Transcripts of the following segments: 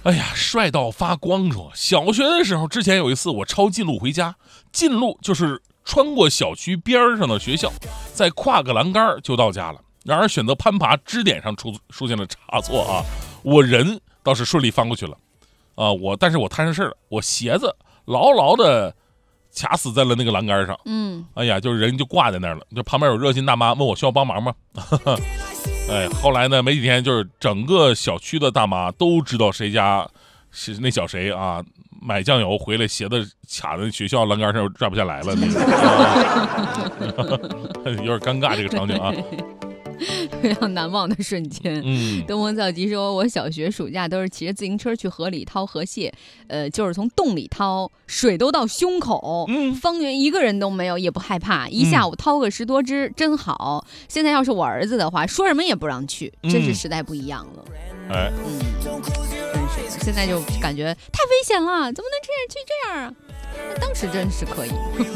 哎呀，帅到发光说，小学的时候，之前有一次我抄近路回家，近路就是穿过小区边上的学校，再跨个栏杆就到家了。然而选择攀爬支点上出现了差错啊，我人倒是顺利翻过去了啊，但是我摊上事了，我鞋子牢牢的卡死在了那个栏杆上。哎呀，就是人就挂在那儿了，就旁边有热心大妈问我需要帮忙吗？哎，后来呢，没几天，就是整个小区的大妈都知道谁家是那小谁啊，买酱油回来鞋子卡在学校栏杆上拽不下来了，有点尴尬这个场景啊。 非常难忘的瞬间。东风造极说，我小学暑假都是骑着自行车去河里掏河蟹，就是从洞里掏，水都到胸口，方圆一个人都没有，也不害怕，一下午掏个10多只，真好。现在要是我儿子的话，说什么也不让去，真是时代不一样了。真是，现在就感觉太危险了，怎么能这样啊？当时真是可以。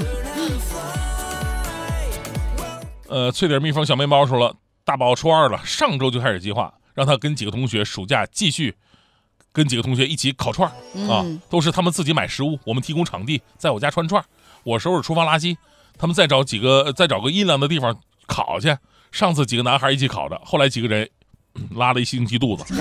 脆点蜜蜂小面包说了，大宝初2了，上周就开始计划，让他跟几个同学暑假继续跟几个同学一起烤串啊，都是他们自己买食物，我们提供场地，在我家串串，我收拾厨房垃圾，他们再找个阴凉的地方烤去。上次几个男孩一起烤的，后来几个人拉了1星期肚子。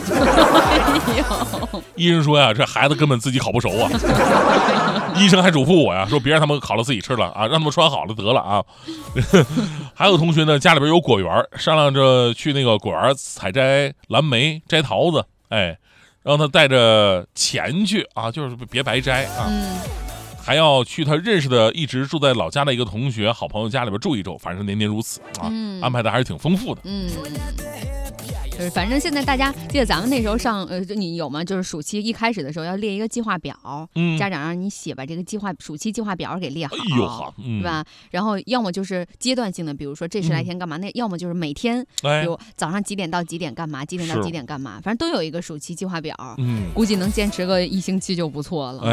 医生说呀，这孩子根本自己烤不熟啊。医生还嘱咐我呀，说别让他们烤了自己吃了啊，让他们穿好了得了啊。还有同学呢，家里边有果园，商量着去那个果园采摘蓝莓、摘桃子，哎，让他带着钱去啊，就是别白摘啊。还要去他认识的一直住在老家的一个同学好朋友家里边住一周，反正年年如此啊，安排的还是挺丰富的。 就是反正现在大家记得咱们那时候上你有吗？就是暑期一开始的时候要列一个计划表，家长让你写，把这个暑期计划表给列好， 哎呦好， 对吧？然后要么就是阶段性的，比如说这10来天干嘛，那要么就是每天，比如早上几点到几点干嘛，几点到几点干嘛，反正都有一个暑期计划表。估计能坚持个1星期就不错了。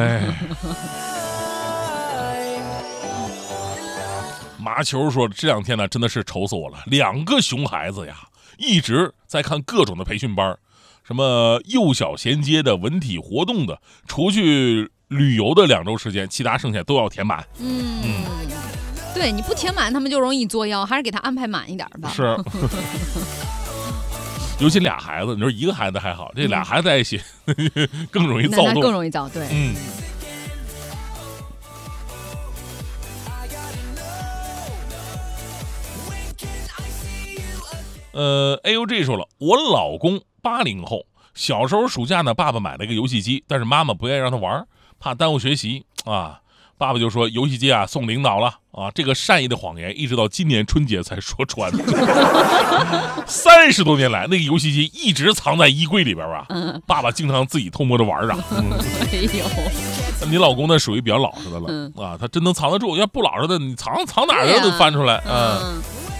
麻球说这2天呢真的是愁死我了，2个熊孩子呀，一直在看各种的培训班，什么幼小衔接的、文体活动的，除去旅游的2周时间，其他剩下都要填满。 对，你不填满他们就容易作妖，还是给他安排满一点吧。 是。尤其俩孩子，你说一个孩子还好，这俩孩子在一起更容易躁动， 更容易躁，对。 AUG 说了，我老公80后，小时候暑假呢，爸爸买了一个游戏机，但是妈妈不愿意让他玩，怕耽误学习啊。爸爸就说游戏机啊送领导了啊，这个善意的谎言一直到今年春节才说穿。30多年来，那个游戏机一直藏在衣柜里边啊，爸爸经常自己偷摸着玩啊。 哎呦， 你老公呢属于比较老实的了啊，他真能藏得住，要不老实的你藏哪儿都翻出来啊。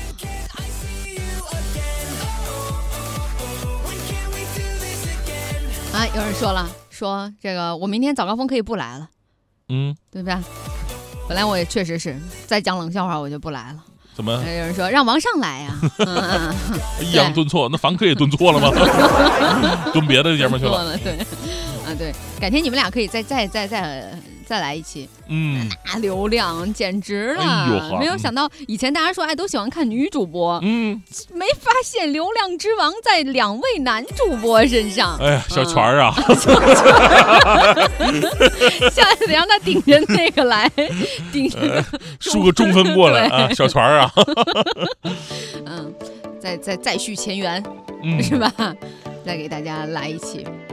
有人说这个我明天早高峰可以不来了，对吧？本来我也确实是再讲冷笑话我就不来了。 怎么？ 有人说让王上来呀， 抑扬顿挫，那房客也顿错了吗？蹲别的节目去了。 对，对，改天你们俩可以再来一期，那流量简直了！没有想到以前大家说都喜欢看女主播，没发现流量之王在2位男主播身上。 哎呀，小泉啊， 下次得让他顶着那个来，顶着输个中分过来啊，小泉啊。 再续前缘，是吧？再给大家来一期。